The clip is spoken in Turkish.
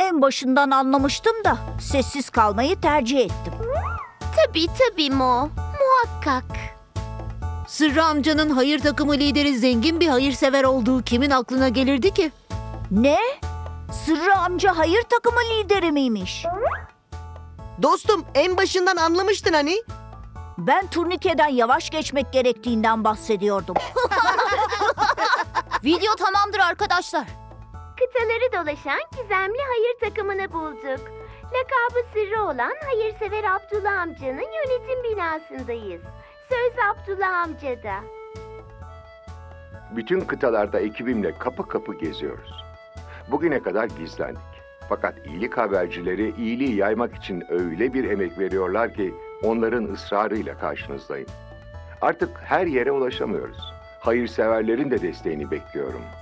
En başından anlamıştım da sessiz kalmayı tercih ettim. Tabii Mo. Muhakkak. Sırrı amcanın hayır takımı lideri zengin bir hayırsever olduğu kimin aklına gelirdi ki? Ne? Sırrı amca hayır takımı lideri miymiş? Dostum, en başından anlamıştın hani. Ben turnikeden yavaş geçmek gerektiğinden bahsediyordum. Video tamamdır arkadaşlar. Kıtaları dolaşan gizemli hayır takımını bulduk. Lakabı sırrı olan hayırsever Abdullah amcanın yönetim binasındayız. Söz Abdullah amcada. Bütün kıtalarda ekibimle kapı kapı geziyoruz. Bugüne kadar gizlendik. Fakat iyilik habercileri iyiliği yaymak için öyle bir emek veriyorlar ki onların ısrarıyla karşınızdayım. Artık her yere ulaşamıyoruz. Hayırseverlerin de desteğini bekliyorum.